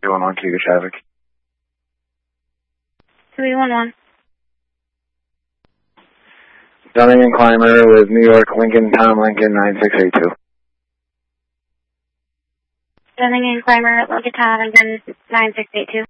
211, Cuba traffic. 311. Dunning and Clymer with New York, Lincoln, Tom Lincoln, 9682. Dunning and Clymer, Lincoln, Tom Lincoln, 9682.